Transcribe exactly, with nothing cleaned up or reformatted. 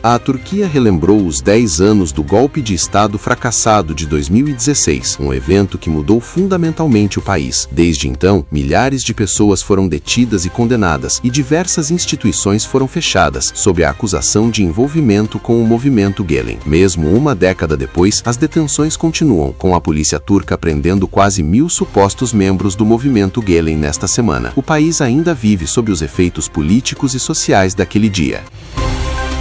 A Turquia relembrou os dez anos do golpe de Estado fracassado de dois mil e dezesseis, um evento que mudou fundamentalmente o país. Desde então, milhares de pessoas foram detidas e condenadas, e diversas instituições foram fechadas, sob a acusação de envolvimento com o movimento Gülen. Mesmo uma década depois, as detenções continuam, com a polícia turca prendendo quase mil supostos membros do movimento Gülen nesta semana. O país ainda vive sob os efeitos políticos e sociais daquele dia.